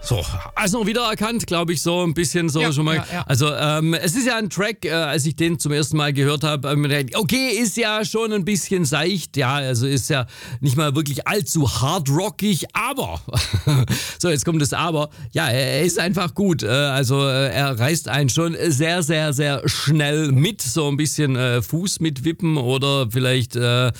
So, also wiedererkannt, glaube ich, so ein bisschen so schon mal. Ja. Also es ist ja ein Track, als ich den zum ersten Mal gehört habe, okay, ist ja schon ein bisschen seicht, ja, also ist ja nicht mal wirklich allzu hardrockig, aber, so jetzt kommt das Aber, ja, er ist einfach gut, also er reißt einen schon sehr, sehr, sehr schnell mit, so ein bisschen Fuß mitwippen oder vielleicht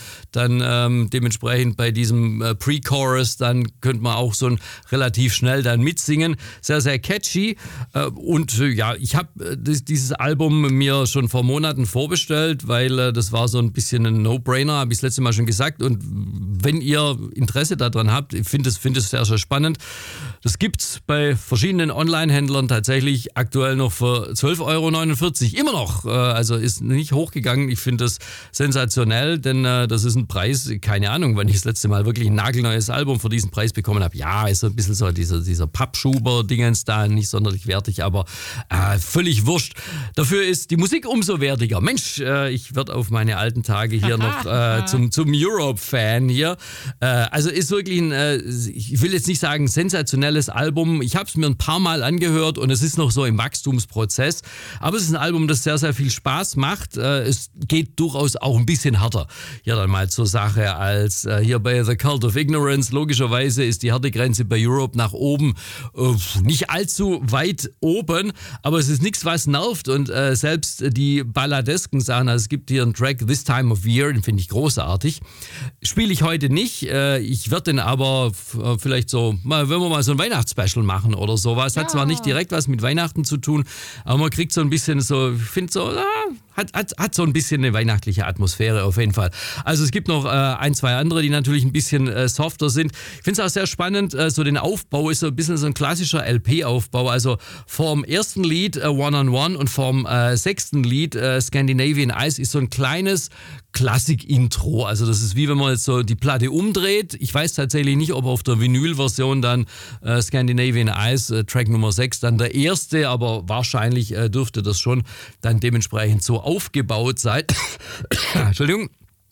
dann dementsprechend bei diesem Pre-Chorus, dann könnte man auch so ein relativ schnell dann mitsingen. Sehr, sehr catchy. Und ja, ich habe dieses Album mir schon vor Monaten vorbestellt, weil das war so ein bisschen ein No-Brainer, habe ich das letzte Mal schon gesagt. Und wenn ihr Interesse daran habt, ich finde es sehr, sehr spannend. Das gibt's bei verschiedenen Online-Händlern tatsächlich aktuell noch für 12,49 €. Immer noch. Also ist nicht hochgegangen. Ich finde das sensationell, denn das ist ein Preis, keine Ahnung, wann ich das letzte Mal wirklich ein nagelneues Album für diesen Preis bekommen habe. Ja, ist so ein bisschen so dieser Pappschuber-Dingens da, nicht sonderlich wertig, aber völlig wurscht. Dafür ist die Musik umso wertiger. Mensch, ich werde auf meine alten Tage hier noch zum Europe-Fan hier. Also ist wirklich ich will jetzt nicht sagen sensationelles Album. Ich habe es mir ein paar Mal angehört und es ist noch so im Wachstumsprozess. Aber es ist ein Album, das sehr, sehr viel Spaß macht. Es geht durchaus auch ein bisschen härter hier dann mal zur Sache als hier bei The Cult of Ignorance. Logischerweise ist die Härtegrenze bei Europe nach oben nicht allzu weit oben, aber es ist nichts, was nervt und selbst die balladesken Sachen, also es gibt hier einen Track This Time of Year, den finde ich großartig. Spiele ich heute nicht, ich werde den aber vielleicht so, wenn wir mal so ein Weihnachtsspecial machen oder sowas, hat zwar nicht direkt was mit Weihnachten zu tun, aber man kriegt so ein bisschen so, ich finde so, hat so ein bisschen eine weihnachtliche Atmosphäre auf jeden Fall. Also es gibt noch ein, zwei andere, die natürlich ein bisschen softer sind. Ich finde es auch sehr spannend, so den Aufbau ist so ein bisschen so ein klassischer LP-Aufbau. Also vom ersten Lied One-on-One und vom sechsten Lied Scandinavian Ice ist so ein kleines Klassik-Intro. Also das ist wie wenn man jetzt so die Platte umdreht. Ich weiß tatsächlich nicht, ob auf der Vinyl-Version dann Scandinavian Ice, Track Nummer 6, dann der erste, aber wahrscheinlich dürfte das schon dann dementsprechend so aufgebaut sein. Entschuldigung.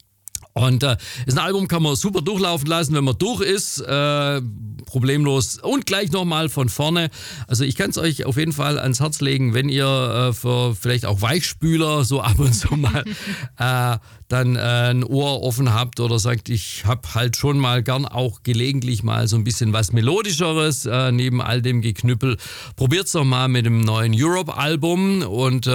Und ist ein Album, kann man super durchlaufen lassen, wenn man durch ist, problemlos und gleich nochmal von vorne. Also ich kann es euch auf jeden Fall ans Herz legen, wenn ihr für vielleicht auch Weichspüler so ab und zu mal dann ein Ohr offen habt oder sagt, ich habe halt schon mal gern auch gelegentlich mal so ein bisschen was Melodischeres neben all dem Geknüppel. Probiert's doch mal mit dem neuen Europe-Album und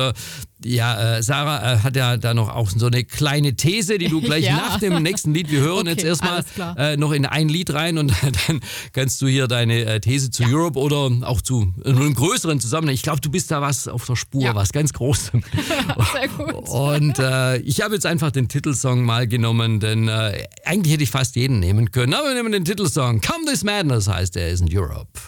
Sarah hat ja da noch auch so eine kleine These, die du gleich nach dem nächsten Lied, wir hören jetzt erstmal noch in ein Lied rein und dann kannst du hier deine These zu Europe oder auch zu einem größeren Zusammenhang. Ich glaube, du bist da was auf der Spur, was ganz Großes. Sehr gut. Und ich habe jetzt einfach den Titelsong mal genommen, denn eigentlich hätte ich fast jeden nehmen können, aber wir nehmen den Titelsong. Come This Madness heißt er, ist in Europe.